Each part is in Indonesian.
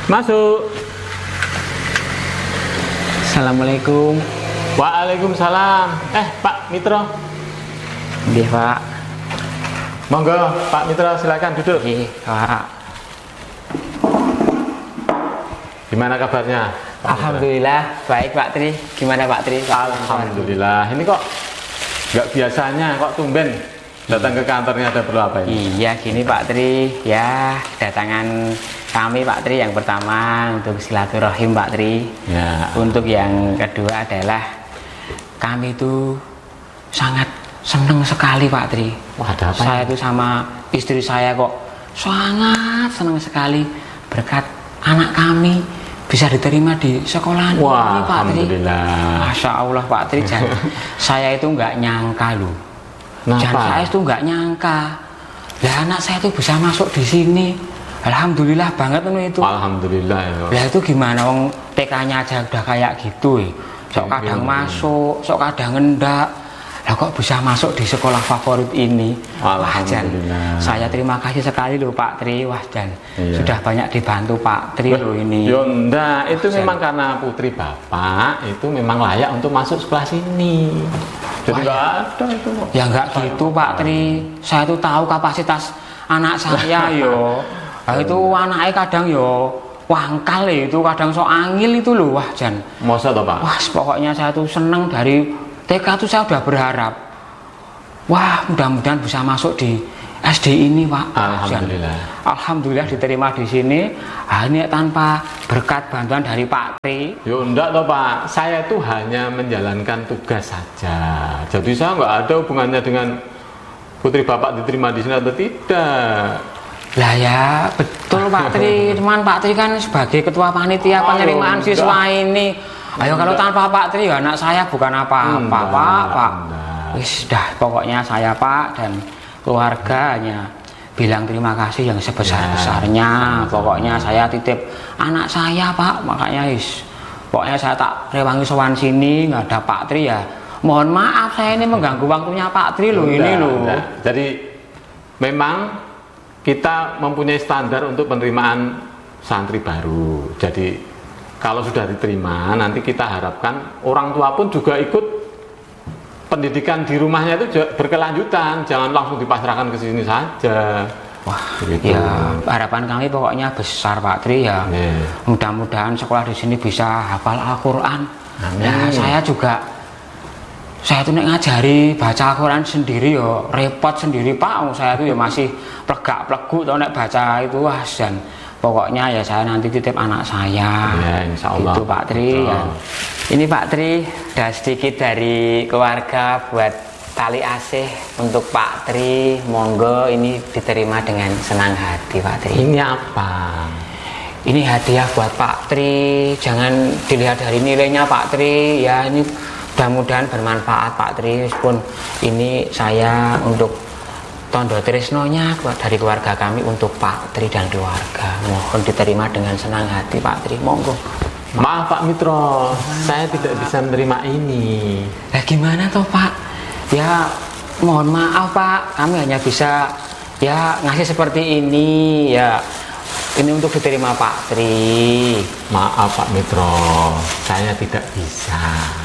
Masuk. Assalamualaikum. Waalaikumsalam. Pak Mitro. Nggih, Pak. Monggo, Pak Mitro silakan duduk. Nggih, Pak. Gimana kabarnya? Alhamdulillah, baik Pak Tri. Gimana Pak Tri? Alhamdulillah. Ini kok nggak biasanya, kok tumben datang ke kantornya, ada perlu apa ini? Iya, gini Pak Tri. Ya, kedatangan kami Pak Tri yang pertama untuk silaturahim Pak Tri. Ya. Untuk yang kedua adalah kami itu sangat senang sekali Pak Tri. Wah, ada apa? Saya itu sama istri saya kok sangat senang sekali berkat anak kami bisa diterima di sekolah ini Pak Tri. Alhamdulillah. Masya Allah Pak Tri. Saya itu nggak nyangka loh. Dan saya itu nggak nyangka. Lah anak saya itu bisa masuk di sini. Alhamdulillah banget itu. Alhamdulillah ya. Lah itu gimana wong TK-nya aja udah kayak gitu ya. Sok kadang masuk, sok kadang ngendak. Lah kok bisa masuk di sekolah favorit ini? Wah, Jan, saya terima kasih sekali loh Pak Tri. Wah, Jan, sudah banyak dibantu Pak Tri loh ini. Yonda, itu memang karena putri Bapak itu memang layak untuk masuk sekolah sini. Jadi nggak ada itu. Ya nggak gitu Pak Tri. Saya tuh tahu kapasitas anak saya yo. Nah, itu anaknya kadang yo wangkal itu, kadang sok angil itu loh. Wah, Jan. Masa toh Pak? Wah, pokoknya saya tuh seneng dari TK tuh saya udah berharap. Wah, mudah-mudahan bisa masuk di SD ini, Pak. Alhamdulillah. Alhamdulillah diterima di sini. Hanya tanpa berkat bantuan dari Pak Tri. Yo enggak toh Pak, saya itu hanya menjalankan tugas saja. Jadi saya nggak ada hubungannya dengan putri Bapak diterima di sini atau tidak. Lah ya, betul Pak Tri. Cuman Pak Tri kan sebagai ketua panitia penerimaan siswa ini. Ayo kalau tanpa Pak Tri ya anak saya bukan apa-apa Pak. Wis dah pokoknya saya Pak dan keluarga hanya bilang terima kasih yang sebesar-besarnya. Pokoknya saya titip anak saya Pak, makanya pokoknya saya tak rewangi sowan sini nggak ada Pak Tri ya. Mohon maaf saya ini mengganggu waktunya Pak Tri loh ini loh. Jadi memang kita mempunyai standar untuk penerimaan santri baru. Jadi kalau sudah diterima, nanti kita harapkan orang tua pun juga ikut pendidikan di rumahnya itu berkelanjutan, jangan langsung dipasrahkan ke sini saja. Wah, gitu. Ya harapan kami pokoknya besar Pak Tri ya. Mudah-mudahan sekolah di sini bisa hafal Al-Quran. Ya saya tuh nek ngajari baca Al-Quran sendiri yo repot sendiri Pak. Saya tuh ya masih plegak-plegu tuh nek baca itu dan pokoknya ya saya nanti titip anak saya. Ya, insya Allah. Itu Pak Tri. Ya. Ini Pak Tri, udah sedikit dari keluarga buat tali asih untuk Pak Tri. Monggo ini diterima dengan senang hati Pak Tri. Ini apa? Ini hadiah buat Pak Tri. Jangan dilihat dari nilainya Pak Tri. Ya ini mudah-mudahan bermanfaat Pak Tri. Meskipun ini saya untuk tondo tresnonya dari keluarga kami untuk Pak Tri dan keluarga. Mohon diterima dengan senang hati Pak Tri. Monggo. Maaf Pak Mitro, saya tidak bisa menerima ini. Nah gimana toh Pak? Ya mohon maaf Pak, kami hanya bisa ya ngasih seperti ini ya. Ini untuk diterima Pak Tri. Maaf Pak Mitro, saya tidak bisa.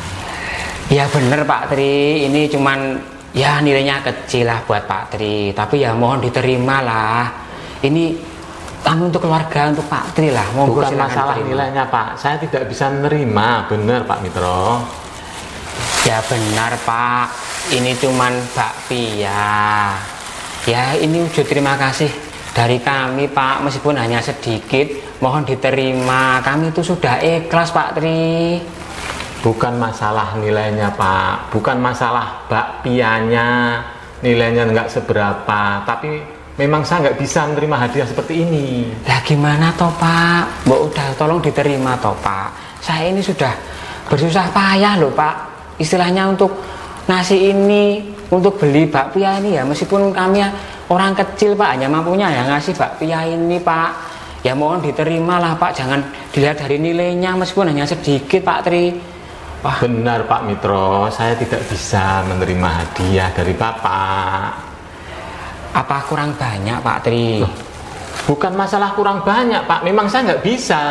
Ya bener Pak Tri, ini cuman ya nilainya kecil lah buat Pak Tri, tapi ya mohon diterima lah. Ini kami untuk keluarga, untuk Pak Tri lah. Bukan masalah nilainya Pak, saya tidak bisa menerima. Benar Pak Mitro. Ya benar Pak, ini cuman bakpia. Ya ini wujud terima kasih dari kami Pak, meskipun hanya sedikit, mohon diterima. Kami itu sudah ikhlas Pak Tri. Bukan masalah nilainya Pak, bukan masalah bakpianya, nilainya nggak seberapa, tapi memang saya nggak bisa menerima hadiah seperti ini. Lah gimana toh Pak? Mbak udah tolong diterima toh Pak. Saya ini sudah bersusah payah loh Pak. Istilahnya untuk nasi ini, untuk beli bakpia ini ya, meskipun kami orang kecil Pak, hanya mampunya ya ngasih bakpia ini Pak. Ya mohon diterima lah Pak, jangan dilihat dari nilainya meskipun hanya sedikit Pak Tri. Wah. Benar Pak Mitro, saya tidak bisa menerima hadiah dari Bapak. Apa kurang banyak Pak Tri? Bukan masalah kurang banyak, Pak. Memang saya nggak bisa.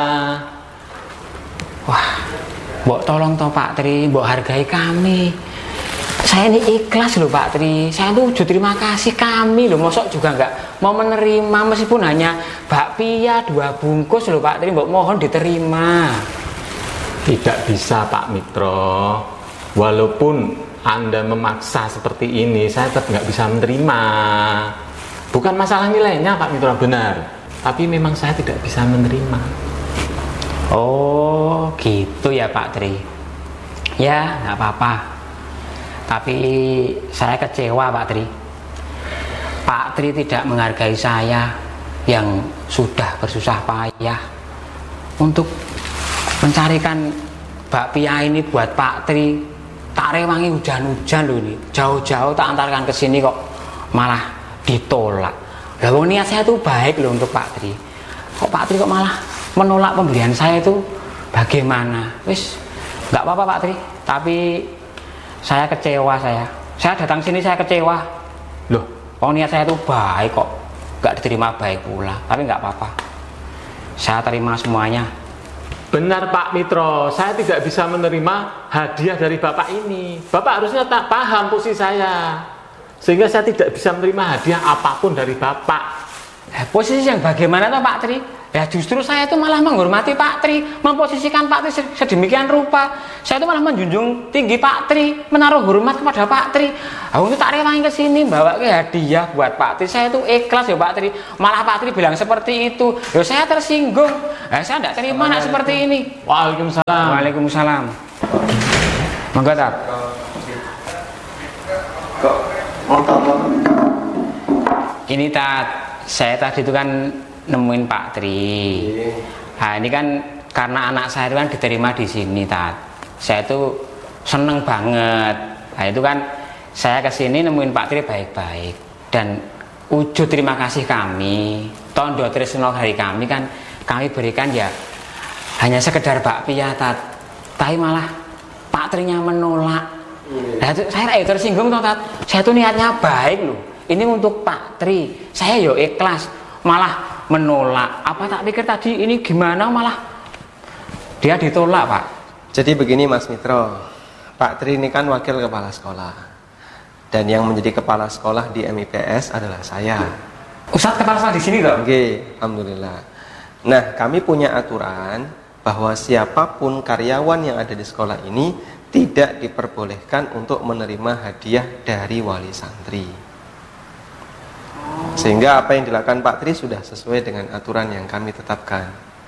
Wah, mbok tolong toh Pak Tri, mbok hargai kami. Saya ini ikhlas loh Pak Tri. Saya tuh wujud terima kasih kami loh. Mosok juga nggak mau menerima meskipun hanya bakpia 2 bungkus loh Pak Tri. Mbok mohon diterima. Tidak bisa Pak Mitro. Walaupun Anda memaksa seperti ini, saya tetap nggak bisa menerima. Bukan masalah nilainya Pak Mitro, benar. Tapi memang saya tidak bisa menerima. Oh gitu ya Pak Tri. Ya nggak apa-apa. Tapi saya kecewa Pak Tri. Pak Tri tidak menghargai saya yang sudah bersusah payah untuk mencarikan bakpia ini buat Pak Tri. Tak rewangi hujan-hujan loh ini. Jauh-jauh tak antarkan ke sini kok malah ditolak. Lah wong niat saya tuh baik loh untuk Pak Tri. Kok Pak Tri kok malah menolak pembelian saya itu bagaimana? Wis nggak apa-apa Pak Tri. Tapi saya kecewa saya. Saya datang sini saya kecewa. Loh, wong niat saya tuh baik kok nggak diterima baik pula. Tapi nggak apa-apa. Saya terima semuanya. Benar Pak Mitro, saya tidak bisa menerima hadiah dari Bapak ini. Bapak harusnya tak paham posisi saya, sehingga saya tidak bisa menerima hadiah apapun dari Bapak. Posisi yang bagaimana toh Pak Tri? Ya justru saya itu malah menghormati Pak Tri, memposisikan Pak Tri sedemikian rupa. Saya itu malah menjunjung tinggi Pak Tri, menaruh hormat kepada Pak Tri. Aku itu tak rewangi ke sini bawa ke hadiah buat Pak Tri. Saya itu ikhlas ya Pak Tri. Malah Pak Tri bilang seperti itu. Ya saya tersinggung. Saya tidak terima nak seperti ini. Waalaikumsalam. Waalaikumsalam. Monggo Tat. Ini Tat, saya tadi itu kan nemuin Pak Tri. Nah ini kan karena anak saya itu kan diterima di sini Tat. Saya itu seneng banget. Nah itu kan saya kesini nemuin Pak Tri baik-baik. Dan wujud terima kasih kami, tondo tresno hari kami kan kami berikan ya hanya sekedar bakpia Tat. Tapi malah Pak Trinya menolak. Nah itu saya tersinggung toh Tat. Saya tuh niatnya baik loh. Ini untuk Pak Tri. Saya yo ikhlas. Malah menolak. Apa tak pikir tadi ini gimana malah dia ditolak Pak. Jadi begini Mas Mitro, Pak Tri ini kan wakil kepala sekolah, dan yang menjadi kepala sekolah di MIPS adalah saya. Ustadz kepala sekolah di sini toh? Oke, alhamdulillah. Nah kami punya aturan bahwa siapapun karyawan yang ada di sekolah ini tidak diperbolehkan untuk menerima hadiah dari wali santri. Sehingga apa yang dilakukan Pak Tri sudah sesuai dengan aturan yang kami tetapkan.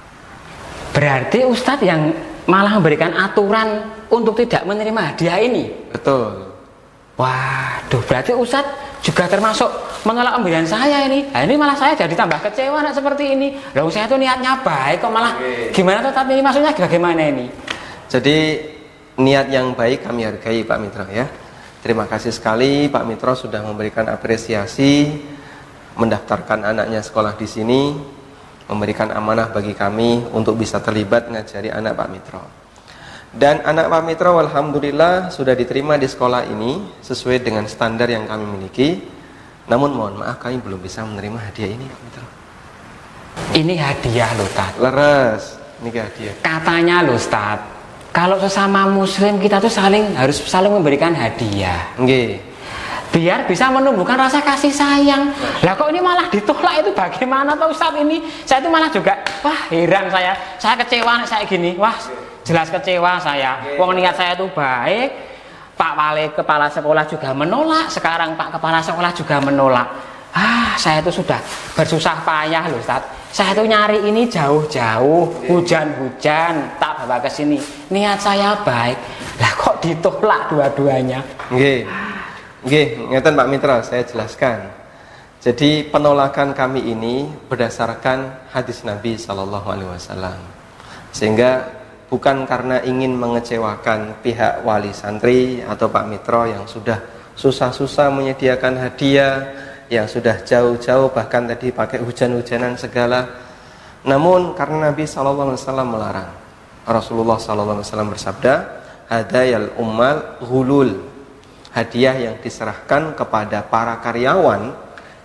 Berarti Ustadz yang malah memberikan aturan untuk tidak menerima hadiah ini? Betul. Waduh, berarti Ustadz juga termasuk menolak pemberian saya ini. Nah, ini malah saya jadi tambah kecewa nak seperti ini. Lalu saya tuh niatnya baik kok malah gimana tuh tapi ini maksudnya bagaimana ini? Jadi niat yang baik kami hargai Pak Mitro ya. Terima kasih sekali Pak Mitro sudah memberikan apresiasi, mendaftarkan anaknya sekolah di sini, memberikan amanah bagi kami untuk bisa terlibat ngajari anak Pak Mitro. Dan anak Pak Mitro alhamdulillah sudah diterima di sekolah ini sesuai dengan standar yang kami miliki. Namun mohon maaf kami belum bisa menerima hadiah ini Pak Mitro. Ini hadiah loh Tat. Leres, ini hadiah. Katanya loh Tat, kalau sesama muslim kita tuh harus saling memberikan hadiah. Nggih. Biar bisa menumbuhkan rasa kasih sayang. Lah kok ini malah ditolak itu bagaimana toh Ustadz ini? Saya itu malah juga wah heran saya kecewa nih saya gini. Wah jelas kecewa saya. Wong niat saya tuh baik. Pak Wali kepala sekolah juga menolak. Sekarang Pak kepala sekolah juga menolak. Saya itu sudah bersusah payah loh Ustadz. Saya tuh nyari ini jauh-jauh, hujan-hujan tak bawa ke sini. Niat saya baik. Lah kok ditolak dua-duanya? Nggih. Nggih, ngeten Pak Mitra, saya jelaskan. Jadi penolakan kami ini berdasarkan hadis Nabi Shallallahu Alaihi Wasallam. Sehingga bukan karena ingin mengecewakan pihak wali santri atau Pak Mitro yang sudah susah-susah menyediakan hadiah, yang sudah jauh-jauh bahkan tadi pakai hujan-hujanan segala. Namun karena Nabi Shallallahu Alaihi Wasallam melarang. Rasulullah Shallallahu Alaihi Wasallam bersabda, hadayal ummal ghulul. Hadiah yang diserahkan kepada para karyawan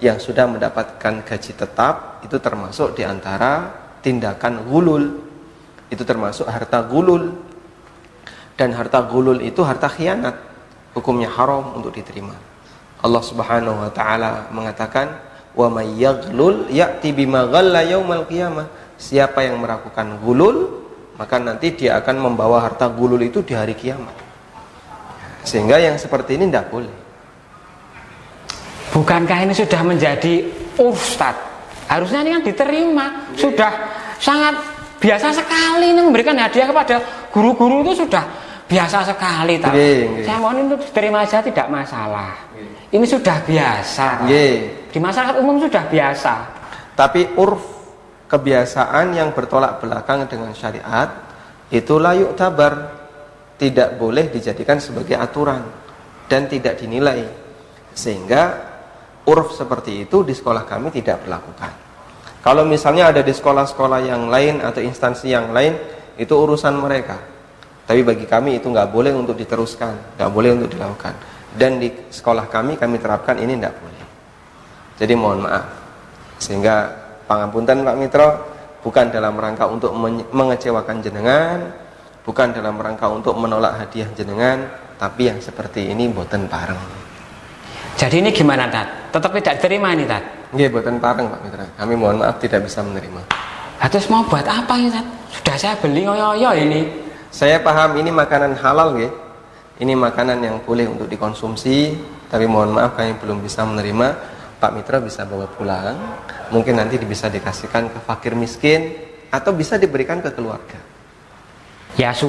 yang sudah mendapatkan gaji tetap itu termasuk diantara tindakan gulul, itu termasuk harta gulul. Dan harta gulul itu harta khianat, hukumnya haram untuk diterima. Allah Subhanahu wa taala mengatakan, "Wa may yaghlul ya'ti bima ghalla yaumal qiyamah." Siapa yang melakukan gulul, maka nanti dia akan membawa harta gulul itu di hari kiamat. Sehingga yang seperti ini tidak boleh. Bukankah ini sudah menjadi Ustadz? Harusnya ini kan diterima. Sudah sangat biasa sekali memberikan hadiah kepada guru-guru, itu sudah biasa sekali. Saya mohon untuk diterima saja, tidak masalah. Ini sudah biasa. Di masyarakat umum sudah biasa. Tapi urf, kebiasaan yang bertolak belakang dengan syariat itu layuk tabar, tidak boleh dijadikan sebagai aturan dan tidak dinilai. Sehingga urf seperti itu di sekolah kami tidak berlakukan. Kalau misalnya ada di sekolah-sekolah yang lain atau instansi yang lain, itu urusan mereka. Tapi bagi kami itu nggak boleh untuk diteruskan, nggak boleh untuk dilakukan. Dan di sekolah kami terapkan ini nggak boleh. Jadi mohon maaf. Sehingga pangapunten Pak Mitra, bukan dalam rangka untuk mengecewakan jenengan, bukan dalam rangka untuk menolak hadiah jenengan, tapi yang seperti ini boten pareng. Jadi ini gimana, Tat? Tetap tidak diterima ini, Tat? Nggih, boten pareng Pak Mitra. Kami mohon maaf tidak bisa menerima. Terus mau buat apa ini, Tat? Sudah saya beli ngoyo-ngoyo ini. Saya paham ini makanan halal, nggih. Ini makanan yang boleh untuk dikonsumsi, tapi mohon maaf kami belum bisa menerima. Pak Mitra bisa bawa pulang, mungkin nanti bisa dikasihkan ke fakir miskin atau bisa diberikan ke keluarga. Ya